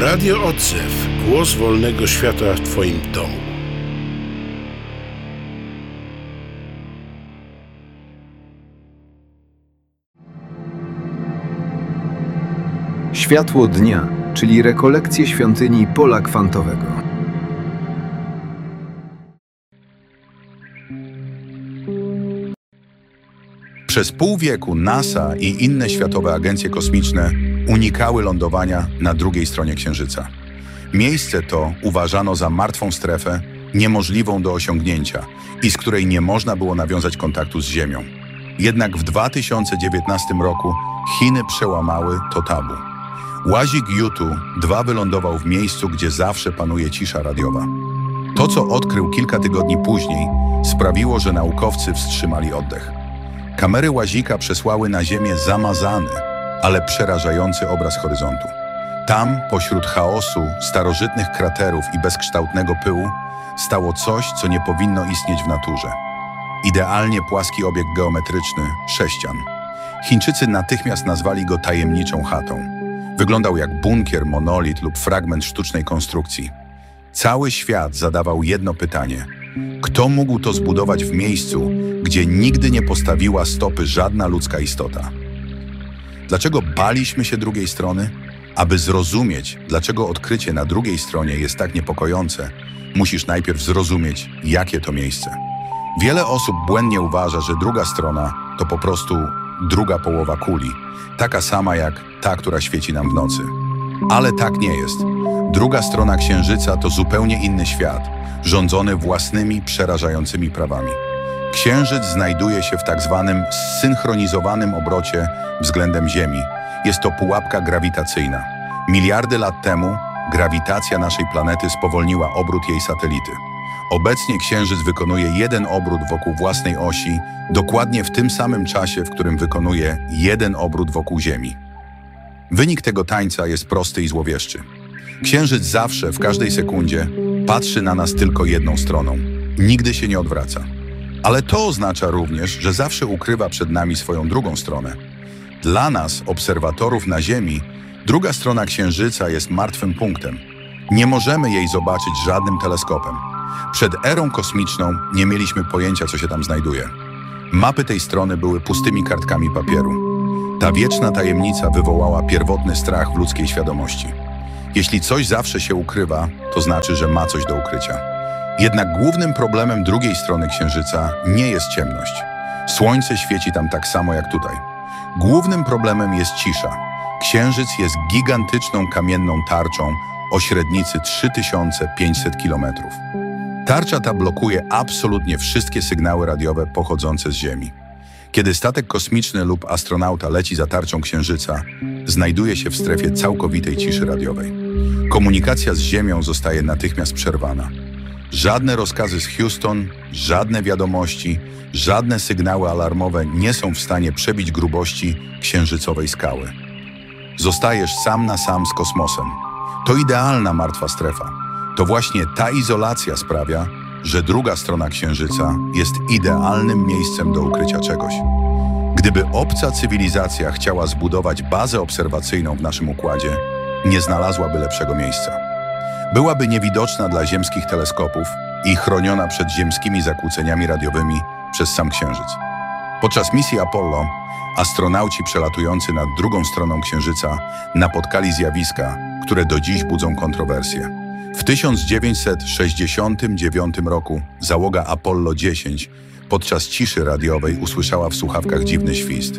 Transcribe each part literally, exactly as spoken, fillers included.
Radio Odzew. Głos wolnego świata w Twoim domu. Światło dnia, czyli rekolekcje świątyni Pola Kwantowego. Przez pół wieku NASA i inne światowe agencje kosmiczne unikały lądowania na drugiej stronie Księżyca. Miejsce to uważano za martwą strefę, niemożliwą do osiągnięcia i z której nie można było nawiązać kontaktu z Ziemią. Jednak w dwa tysiące dziewiętnastym roku Chiny przełamały to tabu. Łazik Yutu dwa wylądował w miejscu, gdzie zawsze panuje cisza radiowa. To, co odkrył kilka tygodni później, sprawiło, że naukowcy wstrzymali oddech. Kamery łazika przesłały na Ziemię zamazany, ale przerażający obraz horyzontu. Tam, pośród chaosu, starożytnych kraterów i bezkształtnego pyłu, stało coś, co nie powinno istnieć w naturze. Idealnie płaski obiekt geometryczny, sześcian. Chińczycy natychmiast nazwali go tajemniczą chatą. Wyglądał jak bunkier, monolit lub fragment sztucznej konstrukcji. Cały świat zadawał jedno pytanie. Kto mógł to zbudować w miejscu, gdzie nigdy nie postawiła stopy żadna ludzka istota? Dlaczego baliśmy się drugiej strony? Aby zrozumieć, dlaczego odkrycie na drugiej stronie jest tak niepokojące, musisz najpierw zrozumieć, jakie to miejsce. Wiele osób błędnie uważa, że druga strona to po prostu druga połowa kuli, taka sama jak ta, która świeci nam w nocy. Ale tak nie jest. Druga strona Księżyca to zupełnie inny świat, rządzony własnymi, przerażającymi prawami. Księżyc znajduje się w tak zwanym zsynchronizowanym obrocie względem Ziemi. Jest to pułapka grawitacyjna. Miliardy lat temu grawitacja naszej planety spowolniła obrót jej satelity. Obecnie Księżyc wykonuje jeden obrót wokół własnej osi, dokładnie w tym samym czasie, w którym wykonuje jeden obrót wokół Ziemi. Wynik tego tańca jest prosty i złowieszczy. Księżyc zawsze, w każdej sekundzie, patrzy na nas tylko jedną stroną. Nigdy się nie odwraca. Ale to oznacza również, że zawsze ukrywa przed nami swoją drugą stronę. Dla nas, obserwatorów na Ziemi, druga strona Księżyca jest martwym punktem. Nie możemy jej zobaczyć żadnym teleskopem. Przed erą kosmiczną nie mieliśmy pojęcia, co się tam znajduje. Mapy tej strony były pustymi kartkami papieru. Ta wieczna tajemnica wywołała pierwotny strach w ludzkiej świadomości. Jeśli coś zawsze się ukrywa, to znaczy, że ma coś do ukrycia. Jednak głównym problemem drugiej strony Księżyca nie jest ciemność. Słońce świeci tam tak samo jak tutaj. Głównym problemem jest cisza. Księżyc jest gigantyczną kamienną tarczą o średnicy trzy tysiące pięćset kilometrów. Tarcza ta blokuje absolutnie wszystkie sygnały radiowe pochodzące z Ziemi. Kiedy statek kosmiczny lub astronauta leci za tarczą Księżyca, znajduje się w strefie całkowitej ciszy radiowej. Komunikacja z Ziemią zostaje natychmiast przerwana. Żadne rozkazy z Houston, żadne wiadomości, żadne sygnały alarmowe nie są w stanie przebić grubości księżycowej skały. Zostajesz sam na sam z kosmosem. To idealna martwa strefa. To właśnie ta izolacja sprawia, że druga strona Księżyca jest idealnym miejscem do ukrycia czegoś. Gdyby obca cywilizacja chciała zbudować bazę obserwacyjną w naszym układzie, nie znalazłaby lepszego miejsca. Byłaby niewidoczna dla ziemskich teleskopów i chroniona przed ziemskimi zakłóceniami radiowymi przez sam Księżyc. Podczas misji Apollo astronauci przelatujący nad drugą stroną Księżyca napotkali zjawiska, które do dziś budzą kontrowersje. W tysiąc dziewięćset sześćdziesiątym dziewiątym roku załoga Apollo dziesięć podczas ciszy radiowej usłyszała w słuchawkach dziwny świst.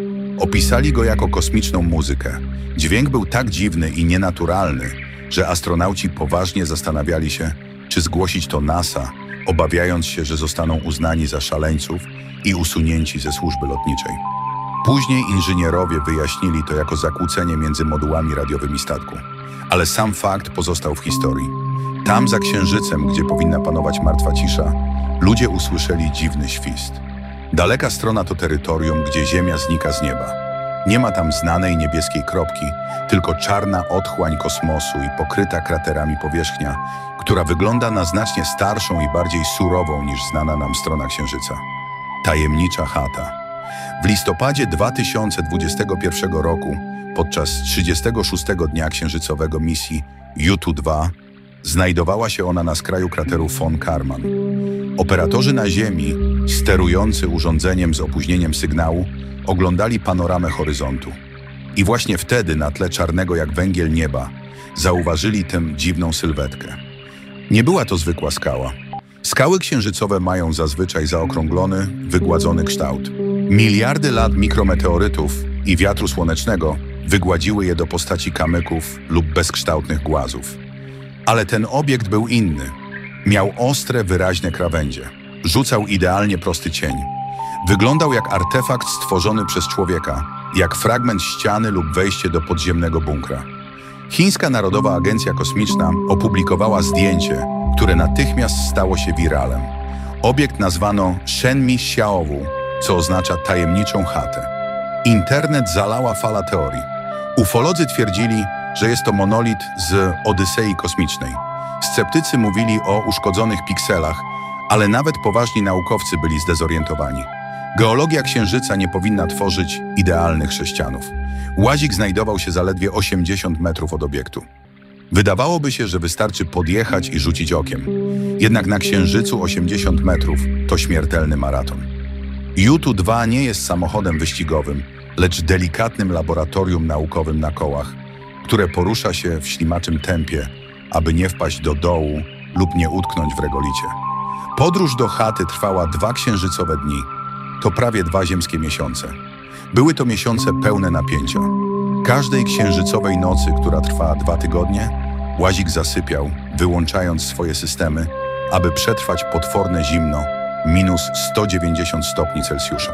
Opisali go jako kosmiczną muzykę. Dźwięk był tak dziwny i nienaturalny, że astronauci poważnie zastanawiali się, czy zgłosić to NASA, obawiając się, że zostaną uznani za szaleńców i usunięci ze służby lotniczej. Później inżynierowie wyjaśnili to jako zakłócenie między modułami radiowymi statku. Ale sam fakt pozostał w historii. Tam za Księżycem, gdzie powinna panować martwa cisza, ludzie usłyszeli dziwny świst. Daleka strona to terytorium, gdzie Ziemia znika z nieba. Nie ma tam znanej niebieskiej kropki, tylko czarna otchłań kosmosu i pokryta kraterami powierzchnia, która wygląda na znacznie starszą i bardziej surową niż znana nam strona Księżyca. Tajemnicza chata. W listopadzie dwa tysiące dwudziestego pierwszego roku podczas trzydziestego szóstego dnia księżycowego misji U T dwa znajdowała się ona na skraju krateru von Karman. Operatorzy na Ziemi, sterujący urządzeniem z opóźnieniem sygnału, oglądali panoramę horyzontu. I właśnie wtedy na tle czarnego jak węgiel nieba zauważyli tę dziwną sylwetkę. Nie była to zwykła skała. Skały księżycowe mają zazwyczaj zaokrąglony, wygładzony kształt. Miliardy lat mikrometeorytów i wiatru słonecznego wygładziły je do postaci kamyków lub bezkształtnych głazów. Ale ten obiekt był inny. Miał ostre, wyraźne krawędzie. Rzucał idealnie prosty cień. Wyglądał jak artefakt stworzony przez człowieka, jak fragment ściany lub wejście do podziemnego bunkra. Chińska Narodowa Agencja Kosmiczna opublikowała zdjęcie, które natychmiast stało się wiralem. Obiekt nazwano Shenmi Xiaowu, co oznacza tajemniczą chatę. Internet zalała fala teorii. Ufolodzy twierdzili, że jest to monolit z Odysei Kosmicznej. Sceptycy mówili o uszkodzonych pikselach, ale nawet poważni naukowcy byli zdezorientowani. Geologia Księżyca nie powinna tworzyć idealnych sześcianów. Łazik znajdował się zaledwie osiemdziesiąt metrów od obiektu. Wydawałoby się, że wystarczy podjechać i rzucić okiem. Jednak na Księżycu osiemdziesiąt metrów to śmiertelny maraton. U T dwa nie jest samochodem wyścigowym, lecz delikatnym laboratorium naukowym na kołach, które porusza się w ślimaczym tempie, aby nie wpaść do dołu lub nie utknąć w regolicie. Podróż do chaty trwała dwa księżycowe dni. To prawie dwa ziemskie miesiące. Były to miesiące pełne napięcia. Każdej księżycowej nocy, która trwała dwa tygodnie, łazik zasypiał, wyłączając swoje systemy, aby przetrwać potworne zimno minus sto dziewięćdziesiąt stopni Celsjusza.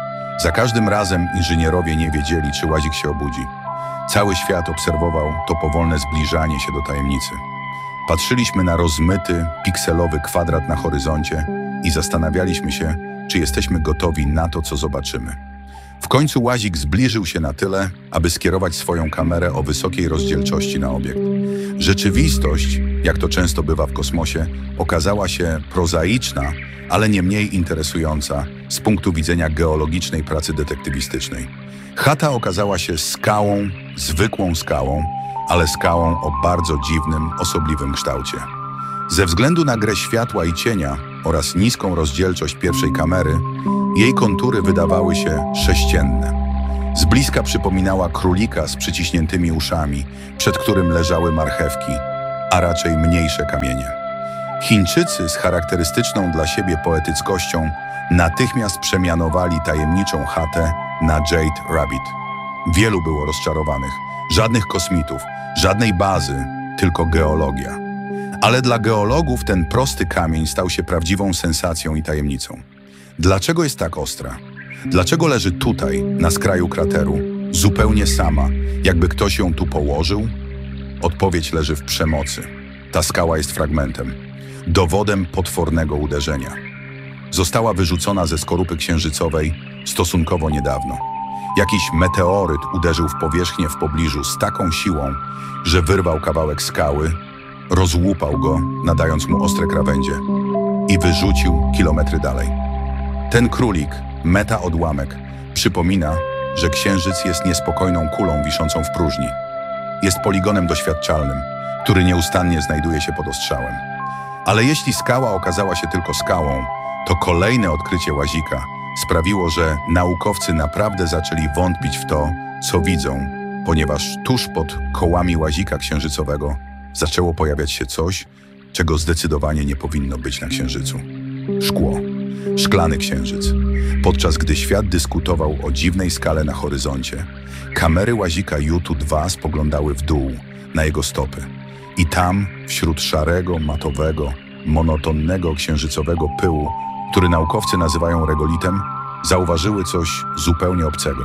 Za każdym razem inżynierowie nie wiedzieli, czy łazik się obudzi. Cały świat obserwował to powolne zbliżanie się do tajemnicy. Patrzyliśmy na rozmyty, pikselowy kwadrat na horyzoncie i zastanawialiśmy się, czy jesteśmy gotowi na to, co zobaczymy. W końcu łazik zbliżył się na tyle, aby skierować swoją kamerę o wysokiej rozdzielczości na obiekt. Rzeczywistość, jak to często bywa w kosmosie, okazała się prozaiczna, ale nie mniej interesująca z punktu widzenia geologicznej pracy detektywistycznej. Chata okazała się skałą, zwykłą skałą, ale skałą o bardzo dziwnym, osobliwym kształcie. Ze względu na grę światła i cienia oraz niską rozdzielczość pierwszej kamery, jej kontury wydawały się sześcienne. Z bliska przypominała królika z przyciśniętymi uszami, przed którym leżały marchewki, a raczej mniejsze kamienie. Chińczycy z charakterystyczną dla siebie poetyckością natychmiast przemianowali tajemniczą chatę na Jade Rabbit. Wielu było rozczarowanych. Żadnych kosmitów, żadnej bazy, tylko geologia. Ale dla geologów ten prosty kamień stał się prawdziwą sensacją i tajemnicą. Dlaczego jest tak ostra? Dlaczego leży tutaj, na skraju krateru, zupełnie sama, jakby ktoś ją tu położył? Odpowiedź leży w przemocy. Ta skała jest fragmentem, dowodem potwornego uderzenia. Została wyrzucona ze skorupy księżycowej stosunkowo niedawno. Jakiś meteoryt uderzył w powierzchnię w pobliżu z taką siłą, że wyrwał kawałek skały, rozłupał go, nadając mu ostre krawędzie i wyrzucił kilometry dalej. Ten królik, meta-odłamek, przypomina, że Księżyc jest niespokojną kulą wiszącą w próżni. Jest poligonem doświadczalnym, który nieustannie znajduje się pod ostrzałem. Ale jeśli skała okazała się tylko skałą, to kolejne odkrycie łazika sprawiło, że naukowcy naprawdę zaczęli wątpić w to, co widzą, ponieważ tuż pod kołami łazika księżycowego zaczęło pojawiać się coś, czego zdecydowanie nie powinno być na Księżycu. Szkło. Szklany księżyc. Podczas gdy świat dyskutował o dziwnej skale na horyzoncie, kamery łazika U T dwa spoglądały w dół, na jego stopy. I tam, wśród szarego, matowego, monotonnego księżycowego pyłu, który naukowcy nazywają regolitem, zauważyły coś zupełnie obcego.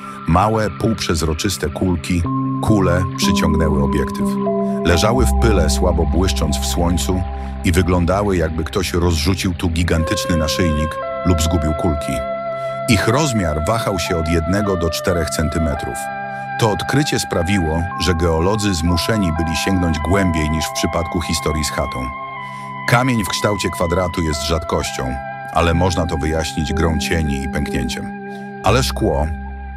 Małe, półprzezroczyste kulki, kule przyciągnęły obiektyw. Leżały w pyle, słabo błyszcząc w słońcu i wyglądały, jakby ktoś rozrzucił tu gigantyczny naszyjnik lub zgubił kulki. Ich rozmiar wahał się od jednego do czterech centymetrów. To odkrycie sprawiło, że geolodzy zmuszeni byli sięgnąć głębiej niż w przypadku historii z chatą. Kamień w kształcie kwadratu jest rzadkością, ale można to wyjaśnić grą cieni i pęknięciem. Ale szkło,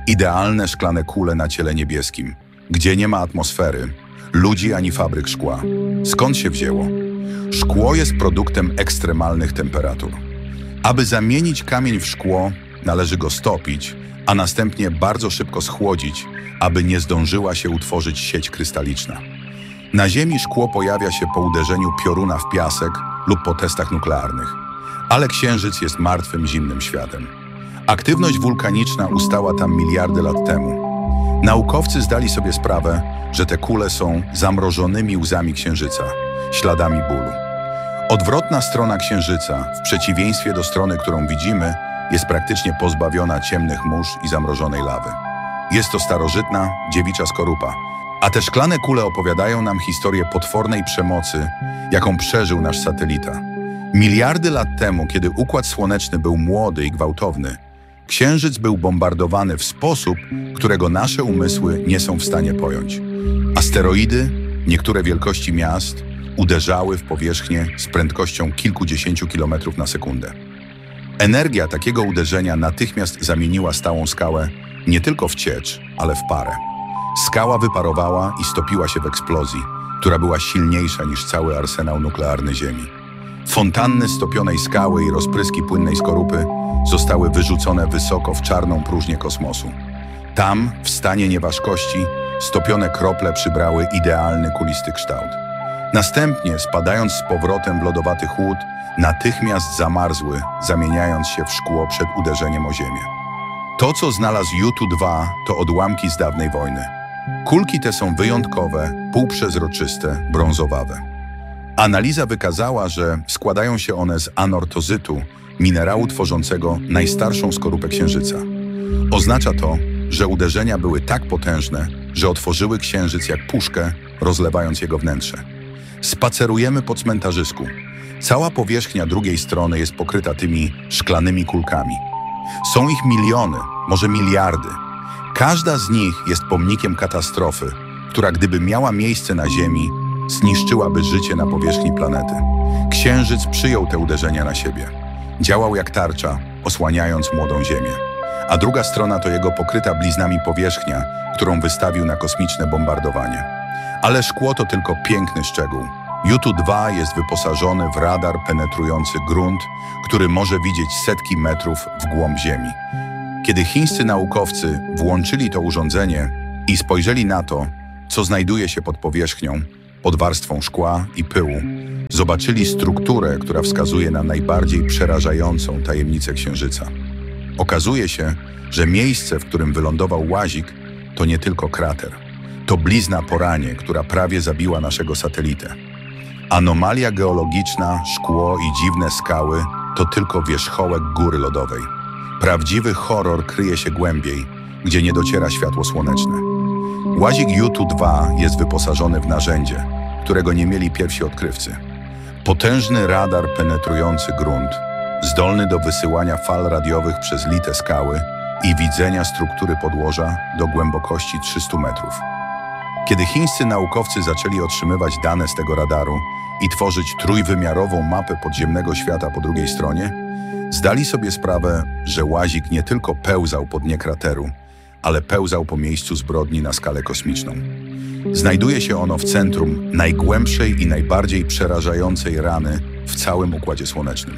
Idealne szklane kule na ciele niebieskim, gdzie nie ma atmosfery, ludzi ani fabryk szkła. Skąd się wzięło? Szkło jest produktem ekstremalnych temperatur. Aby zamienić kamień w szkło, należy go stopić, a następnie bardzo szybko schłodzić, aby nie zdążyła się utworzyć sieć krystaliczna. Na Ziemi szkło pojawia się po uderzeniu pioruna w piasek lub po testach nuklearnych. Ale Księżyc jest martwym, zimnym światem. Aktywność wulkaniczna ustała tam miliardy lat temu. Naukowcy zdali sobie sprawę, że te kule są zamrożonymi łzami Księżyca, śladami bólu. Odwrotna strona Księżyca, w przeciwieństwie do strony, którą widzimy, jest praktycznie pozbawiona ciemnych mórz i zamrożonej lawy. Jest to starożytna, dziewicza skorupa, a te szklane kule opowiadają nam historię potwornej przemocy, jaką przeżył nasz satelita. Miliardy lat temu, kiedy Układ Słoneczny był młody i gwałtowny, Księżyc był bombardowany w sposób, którego nasze umysły nie są w stanie pojąć. Asteroidy, niektóre wielkości miast, uderzały w powierzchnię z prędkością kilkudziesięciu kilometrów na sekundę. Energia takiego uderzenia natychmiast zamieniła stałą skałę nie tylko w ciecz, ale w parę. Skała wyparowała i stopiła się w eksplozji, która była silniejsza niż cały arsenał nuklearny Ziemi. Fontanny stopionej skały i rozpryski płynnej skorupy zostały wyrzucone wysoko w czarną próżnię kosmosu. Tam, w stanie nieważkości, stopione krople przybrały idealny kulisty kształt. Następnie, spadając z powrotem w lodowaty chłód, natychmiast zamarzły, zamieniając się w szkło przed uderzeniem o Ziemię. To, co znalazł Ju tu dwa, to odłamki z dawnej wojny. Kulki te są wyjątkowe, półprzezroczyste, brązowawe. Analiza wykazała, że składają się one z anortozytu, minerału tworzącego najstarszą skorupę Księżyca. Oznacza to, że uderzenia były tak potężne, że otworzyły Księżyc jak puszkę, rozlewając jego wnętrze. Spacerujemy po cmentarzysku. Cała powierzchnia drugiej strony jest pokryta tymi szklanymi kulkami. Są ich miliony, może miliardy. Każda z nich jest pomnikiem katastrofy, która gdyby miała miejsce na Ziemi, zniszczyłaby życie na powierzchni planety. Księżyc przyjął te uderzenia na siebie. Działał jak tarcza, osłaniając młodą Ziemię. A druga strona to jego pokryta bliznami powierzchnia, którą wystawił na kosmiczne bombardowanie. Ale szkło to tylko piękny szczegół. Ju tu dwa jest wyposażony w radar penetrujący grunt, który może widzieć setki metrów w głąb Ziemi. Kiedy chińscy naukowcy włączyli to urządzenie i spojrzeli na to, co znajduje się pod powierzchnią, pod warstwą szkła i pyłu, zobaczyli strukturę, która wskazuje na najbardziej przerażającą tajemnicę Księżyca. Okazuje się, że miejsce, w którym wylądował łazik, to nie tylko krater. To blizna po ranie, która prawie zabiła naszego satelitę. Anomalia geologiczna, szkło i dziwne skały to tylko wierzchołek góry lodowej. Prawdziwy horror kryje się głębiej, gdzie nie dociera światło słoneczne. Łazik Ju tu dwa jest wyposażony w narzędzie, którego nie mieli pierwsi odkrywcy. Potężny radar penetrujący grunt, zdolny do wysyłania fal radiowych przez lite skały i widzenia struktury podłoża do głębokości trzystu metrów. Kiedy chińscy naukowcy zaczęli otrzymywać dane z tego radaru i tworzyć trójwymiarową mapę podziemnego świata po drugiej stronie, zdali sobie sprawę, że łazik nie tylko pełzał po dnie krateru, ale pełzał po miejscu zbrodni na skalę kosmiczną. Znajduje się ono w centrum najgłębszej i najbardziej przerażającej rany w całym Układzie Słonecznym.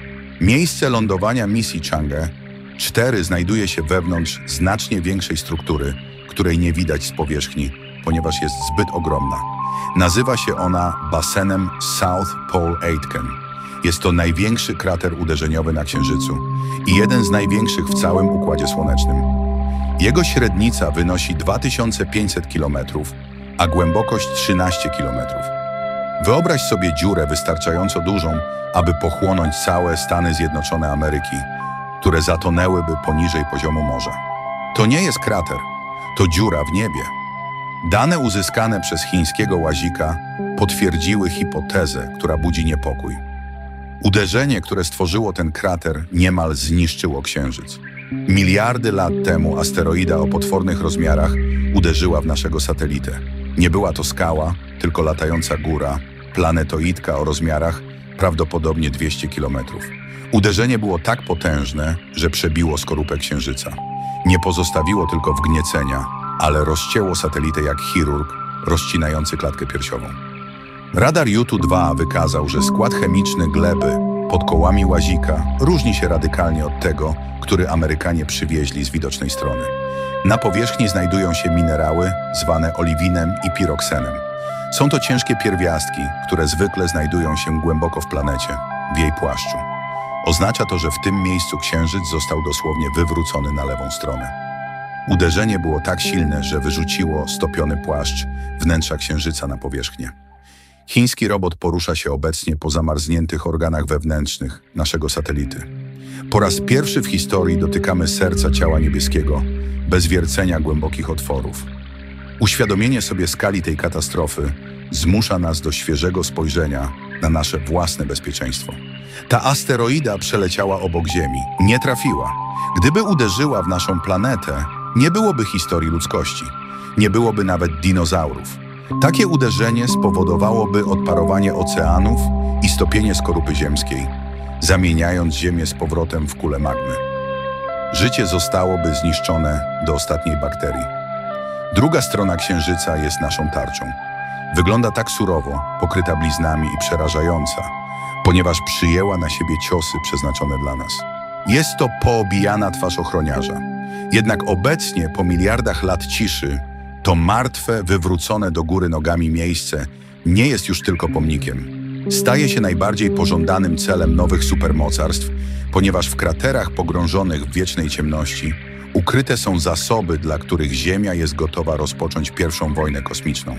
Miejsce lądowania misji Chang'e cztery znajduje się wewnątrz znacznie większej struktury, której nie widać z powierzchni, ponieważ jest zbyt ogromna. Nazywa się ona basenem South Pole Aitken. Jest to największy krater uderzeniowy na Księżycu i jeden z największych w całym Układzie Słonecznym. Jego średnica wynosi dwa tysiące pięćset kilometrów, a głębokość trzynaście kilometrów. Wyobraź sobie dziurę wystarczająco dużą, aby pochłonąć całe Stany Zjednoczone Ameryki, które zatonęłyby poniżej poziomu morza. To nie jest krater, to dziura w niebie. Dane uzyskane przez chińskiego łazika potwierdziły hipotezę, która budzi niepokój. Uderzenie, które stworzyło ten krater, niemal zniszczyło Księżyc. Miliardy lat temu asteroida o potwornych rozmiarach uderzyła w naszego satelitę. Nie była to skała, tylko latająca góra, planetoidka o rozmiarach prawdopodobnie dwieście kilometrów. Uderzenie było tak potężne, że przebiło skorupę Księżyca. Nie pozostawiło tylko wgniecenia, ale rozcięło satelitę jak chirurg rozcinający klatkę piersiową. Radar U dwa wykazał, że skład chemiczny gleby pod kołami łazika różni się radykalnie od tego, który Amerykanie przywieźli z widocznej strony. Na powierzchni znajdują się minerały zwane oliwinem i piroksenem. Są to ciężkie pierwiastki, które zwykle znajdują się głęboko w planecie, w jej płaszczu. Oznacza to, że w tym miejscu Księżyc został dosłownie wywrócony na lewą stronę. Uderzenie było tak silne, że wyrzuciło stopiony płaszcz wnętrza Księżyca na powierzchnię. Chiński robot porusza się obecnie po zamarzniętych organach wewnętrznych naszego satelity. Po raz pierwszy w historii dotykamy serca ciała niebieskiego, bez wiercenia głębokich otworów. Uświadomienie sobie skali tej katastrofy zmusza nas do świeżego spojrzenia na nasze własne bezpieczeństwo. Ta asteroida przeleciała obok Ziemi, nie trafiła. Gdyby uderzyła w naszą planetę, nie byłoby historii ludzkości, nie byłoby nawet dinozaurów. Takie uderzenie spowodowałoby odparowanie oceanów i stopienie skorupy ziemskiej, zamieniając Ziemię z powrotem w kulę magmy. Życie zostałoby zniszczone do ostatniej bakterii. Druga strona Księżyca jest naszą tarczą. Wygląda tak surowo, pokryta bliznami i przerażająca, ponieważ przyjęła na siebie ciosy przeznaczone dla nas. Jest to poobijana twarz ochroniarza. Jednak obecnie, po miliardach lat ciszy, to martwe, wywrócone do góry nogami miejsce nie jest już tylko pomnikiem. Staje się najbardziej pożądanym celem nowych supermocarstw, ponieważ w kraterach pogrążonych w wiecznej ciemności ukryte są zasoby, dla których Ziemia jest gotowa rozpocząć pierwszą wojnę kosmiczną.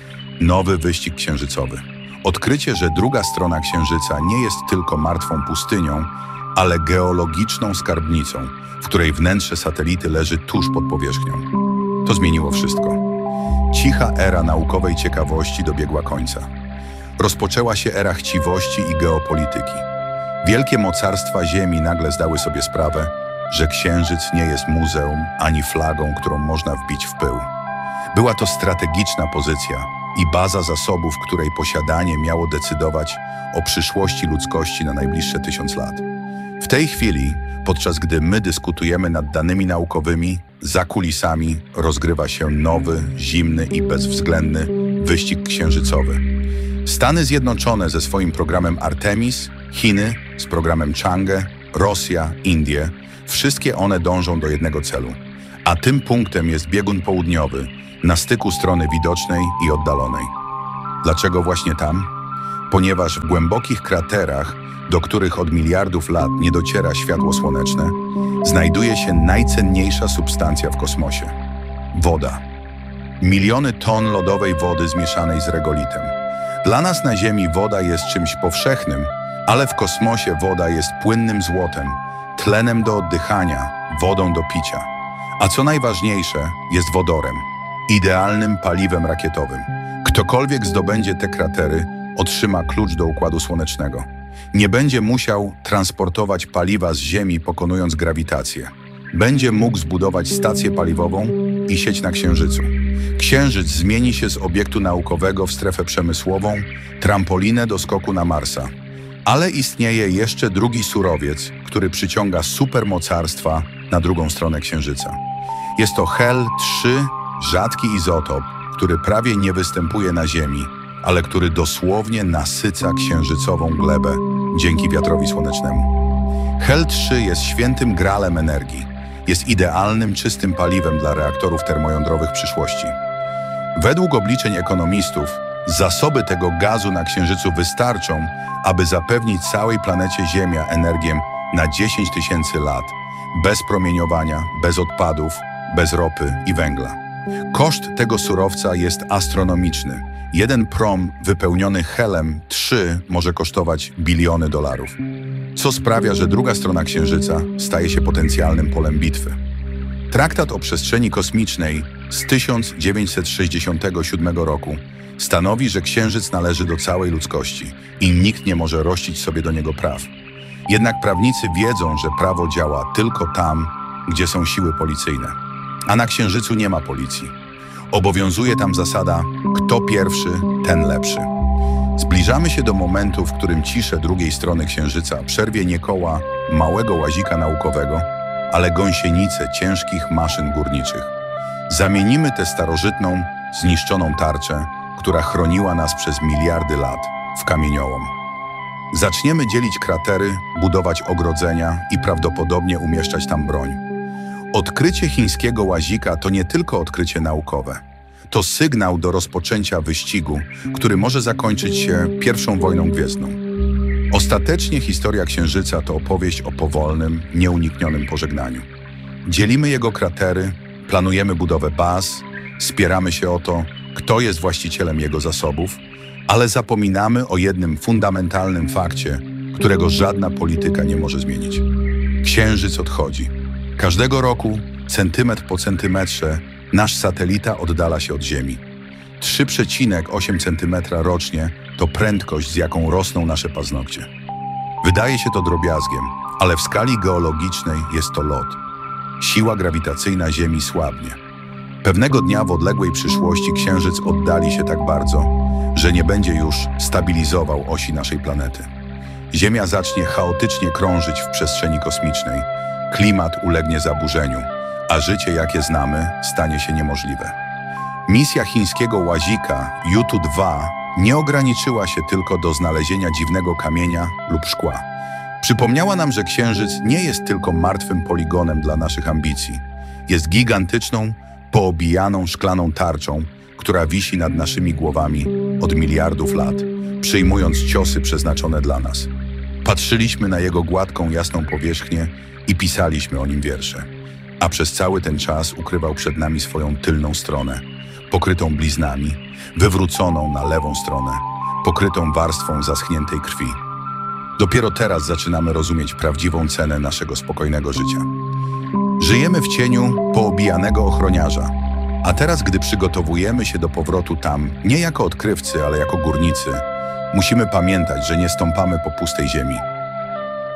Nowy wyścig księżycowy. Odkrycie, że druga strona Księżyca nie jest tylko martwą pustynią, ale geologiczną skarbnicą, w której wnętrze satelity leży tuż pod powierzchnią. To zmieniło wszystko. Cicha era naukowej ciekawości dobiegła końca. Rozpoczęła się era chciwości i geopolityki. Wielkie mocarstwa Ziemi nagle zdały sobie sprawę, że Księżyc nie jest muzeum ani flagą, którą można wbić w pył. Była to strategiczna pozycja i baza zasobów, której posiadanie miało decydować o przyszłości ludzkości na najbliższe tysiąc lat. W tej chwili, podczas gdy my dyskutujemy nad danymi naukowymi, za kulisami rozgrywa się nowy, zimny i bezwzględny wyścig księżycowy. Stany Zjednoczone ze swoim programem Artemis, Chiny z programem Chang'e, Rosja, Indie, wszystkie one dążą do jednego celu. A tym punktem jest biegun południowy, na styku strony widocznej i oddalonej. Dlaczego właśnie tam? Ponieważ w głębokich kraterach, do których od miliardów lat nie dociera światło słoneczne, znajduje się najcenniejsza substancja w kosmosie – woda. Miliony ton lodowej wody zmieszanej z regolitem. Dla nas na Ziemi woda jest czymś powszechnym, ale w kosmosie woda jest płynnym złotem, tlenem do oddychania, wodą do picia. A co najważniejsze, jest wodorem, idealnym paliwem rakietowym. Ktokolwiek zdobędzie te kratery, otrzyma klucz do Układu Słonecznego. Nie będzie musiał transportować paliwa z Ziemi, pokonując grawitację. Będzie mógł zbudować stację paliwową i sieć na Księżycu. Księżyc zmieni się z obiektu naukowego w strefę przemysłową, trampolinę do skoku na Marsa. Ale istnieje jeszcze drugi surowiec, który przyciąga supermocarstwa na drugą stronę Księżyca. Jest to Hel trzy, rzadki izotop, który prawie nie występuje na Ziemi, ale który dosłownie nasyca księżycową glebę dzięki wiatrowi słonecznemu. Hel trzy jest świętym gralem energii. Jest idealnym, czystym paliwem dla reaktorów termojądrowych przyszłości. Według obliczeń ekonomistów, zasoby tego gazu na Księżycu wystarczą, aby zapewnić całej planecie Ziemia energię na dziesięć tysięcy lat, bez promieniowania, bez odpadów, bez ropy i węgla. Koszt tego surowca jest astronomiczny. Jeden prom wypełniony helem trzy może kosztować biliony dolarów, co sprawia, że druga strona Księżyca staje się potencjalnym polem bitwy. Traktat o przestrzeni kosmicznej z tysiąc dziewięćset sześćdziesiątego siódmego roku stanowi, że Księżyc należy do całej ludzkości i nikt nie może rościć sobie do niego praw. Jednak prawnicy wiedzą, że prawo działa tylko tam, gdzie są siły policyjne. A na Księżycu nie ma policji. Obowiązuje tam zasada kto pierwszy, ten lepszy. Zbliżamy się do momentu, w którym ciszę drugiej strony Księżyca przerwie nie koła małego łazika naukowego, ale gąsienice ciężkich maszyn górniczych. Zamienimy tę starożytną, zniszczoną tarczę, która chroniła nas przez miliardy lat, w kamieniołom. Zaczniemy dzielić kratery, budować ogrodzenia i prawdopodobnie umieszczać tam broń. Odkrycie chińskiego łazika to nie tylko odkrycie naukowe. To sygnał do rozpoczęcia wyścigu, który może zakończyć się pierwszą wojną gwiezdną. Ostatecznie historia Księżyca to opowieść o powolnym, nieuniknionym pożegnaniu. Dzielimy jego kratery, planujemy budowę baz, spieramy się o to, kto jest właścicielem jego zasobów, ale zapominamy o jednym fundamentalnym fakcie, którego żadna polityka nie może zmienić. Księżyc odchodzi. Każdego roku, centymetr po centymetrze, nasz satelita oddala się od Ziemi. trzy przecinek osiem centymetra rocznie to prędkość, z jaką rosną nasze paznokcie. Wydaje się to drobiazgiem, ale w skali geologicznej jest to lot. Siła grawitacyjna Ziemi słabnie. Pewnego dnia w odległej przyszłości Księżyc oddali się tak bardzo, że nie będzie już stabilizował osi naszej planety. Ziemia zacznie chaotycznie krążyć w przestrzeni kosmicznej, klimat ulegnie zaburzeniu, a życie, jakie znamy, stanie się niemożliwe. Misja chińskiego łazika Yutu dwa nie ograniczyła się tylko do znalezienia dziwnego kamienia lub szkła. Przypomniała nam, że Księżyc nie jest tylko martwym poligonem dla naszych ambicji. Jest gigantyczną, poobijaną szklaną tarczą, która wisi nad naszymi głowami od miliardów lat, przyjmując ciosy przeznaczone dla nas. Patrzyliśmy na jego gładką, jasną powierzchnię i pisaliśmy o nim wiersze. A przez cały ten czas ukrywał przed nami swoją tylną stronę, pokrytą bliznami, wywróconą na lewą stronę, pokrytą warstwą zaschniętej krwi. Dopiero teraz zaczynamy rozumieć prawdziwą cenę naszego spokojnego życia. Żyjemy w cieniu poobijanego ochroniarza, a teraz, gdy przygotowujemy się do powrotu tam, nie jako odkrywcy, ale jako górnicy, musimy pamiętać, że nie stąpamy po pustej ziemi.